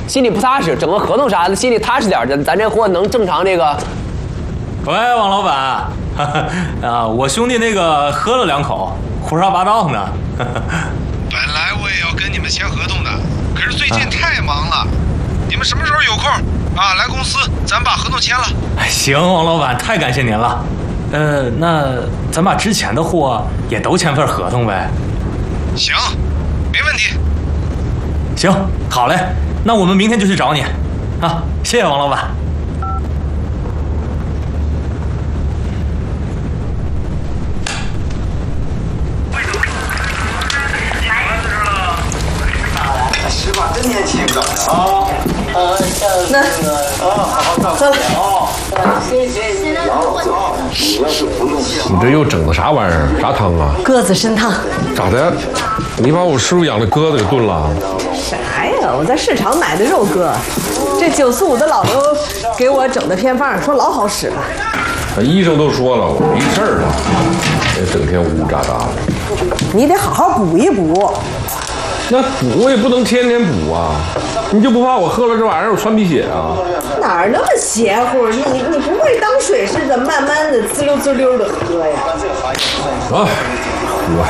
心里不踏实，整个合同啥的，心里踏实点，咱这货能正常这个。 喂，王老板，我兄弟那个喝了2口，胡说八道呢。 本来我也要跟你们签合同的，可是最近太忙了。你们什么时候有空啊？来公司，咱把合同签了。 行，王老板，太感谢您了。那咱把之前的货也都签份合同呗。 行，没问题。 行，好嘞，那我们明天就去找你。啊，谢谢王老板。 吃吧，真年轻着啊！ 那好，走啊！谢谢你，杨老师啊！你要是不用心， 你这又整的啥玩意儿？啥汤啊？ 鸽子参汤。 咋的？你把我师傅养的鸽子给炖了？ 啥呀？我在市场买的肉鸽，这945的老刘给我整的偏方，说老好使了。 医生都说了，我没事儿了，别整天呜呜喳喳的。 你得好好补一补。 那补我也不能天天补啊！你就不怕我喝了这玩意儿我穿鼻血啊？ 哪儿那么邪乎？你不会当水似的，慢慢的滋溜滋溜的喝呀？ 啊，喝。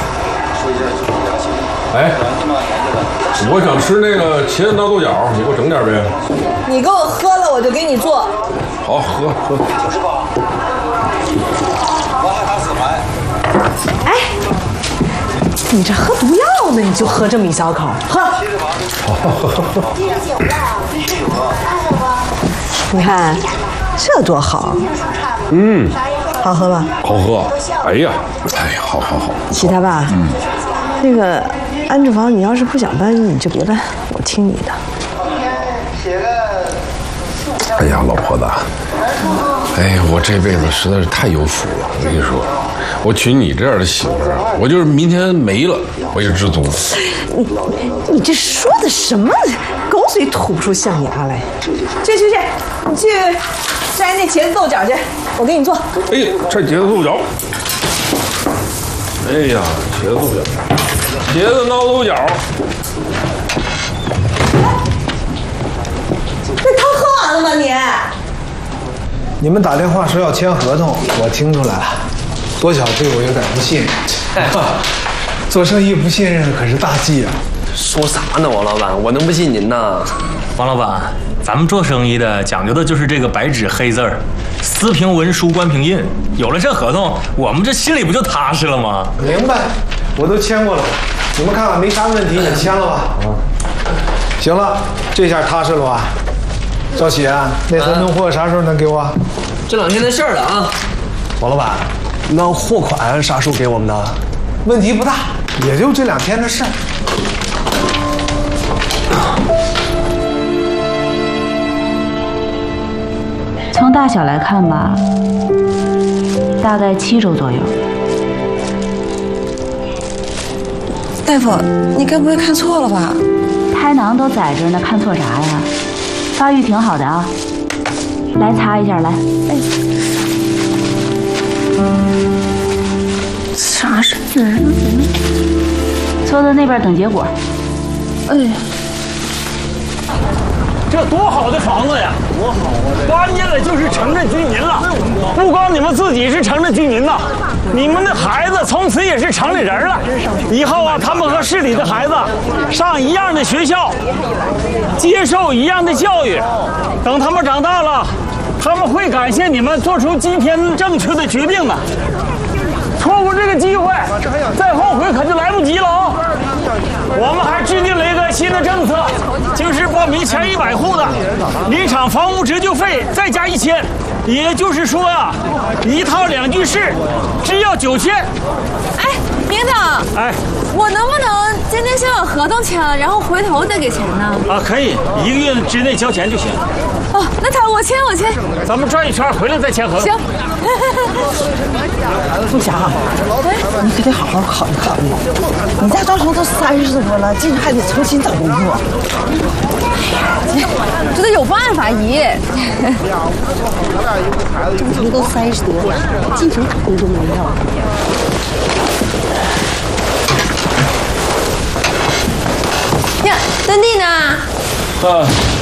哎，我想吃那个茄子闹豆角，你给我整点呗。 你给我喝了，我就给你做。 好，喝。 哎，你这喝毒药呢？你就喝这么一小口，喝。你看，这多好。好喝吧？ 好喝。哎呀，好。 齐大爸，那个安置房，你要是不想搬，你就别搬，我听你的。 哎呀，老婆子，哎，我这辈子实在是太有福了。我跟你说，我娶你这样的媳妇儿，我就是明天没了，我也知足。 你这说的什么？狗嘴吐不出象牙来。去，你去摘那茄子豆角去，我给你做。 哎呀，这茄子豆角。哎呀，茄子豆角，茄子闹豆角。 这汤喝完了吗你？ 你们打电话说要签合同，我听出来了，多少对我有点不信任。做生意不信任可是大忌啊！ 说啥呢，王老板？我能不信您呢？ 王老板，咱们做生意的讲究的就是这个白纸黑字儿，私凭文书官凭印。有了这合同，我们这心里不就踏实了吗？ 明白，我都签过了，你们看看没啥问题，你签了吧。行了，这下踏实了吧？赵喜啊，那3吨货啥时候能给我？ 这2天的事儿了啊。 王老板，那货款啥时候给我们的？ 问题不大，也就这2天的事儿。 从大小来看吧，大概7周左右。 大夫，你该不会看错了吧？ 胎囊都在这儿呢，看错啥呀？发育挺好的啊，来擦一下来。哎， 啥事儿？ 坐在那边等结果。 哎。 这多好的房子呀！多好啊！关键的就是城镇居民了，不光你们自己是城镇居民了，你们的孩子从此也是城里人了。以后啊，他们和市里的孩子上一样的学校，接受一样的教育。等他们长大了，他们会感谢你们做出今天正确的决定的。错过这个机会，再后悔可就来不及了啊！我们还制定了一个新的政策，就是报名前100户的，临场房屋折旧费再加1000，也就是说呀，1套2居室只要9000。 哎，领导，哎，我能不能今天先把合同签了，然后回头再给钱呢？ 啊，可以，1个月之内交钱就行。 哦，那我签。 咱们转一圈回来再签合同。 行。 凤霞，你可得好好考虑考虑，你家张成都30多了，今还得重新找工作。 哎呀，这得有办法，姨。 张成都30多了，进城打工都没有。 呀，登弟呢？